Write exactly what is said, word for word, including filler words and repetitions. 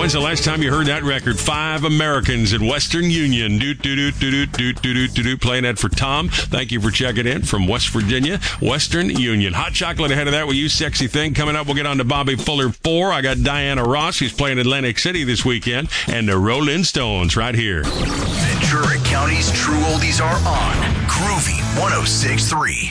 When's the last time you heard that record? Five Americans in Western Union. Do do do do do do do do do. Playing that for Tom. Thank you for checking in from West Virginia, Western Union. Hot chocolate ahead of that with You Sexy Thing. Coming up, we'll get on to Bobby Fuller four. I got Diana Ross, who's playing Atlantic City this weekend, and the Rolling Stones right here. Ventura County's True Oldies are on Groovy one oh six point three.